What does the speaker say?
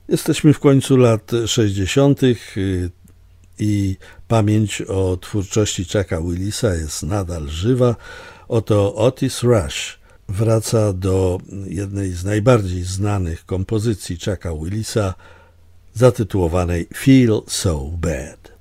Jesteśmy w końcu lat 60. i pamięć o twórczości Chucka Willisa jest nadal żywa. Oto Otis Rush wraca do jednej z najbardziej znanych kompozycji Chucka Willisa zatytułowanej Feel So Bad.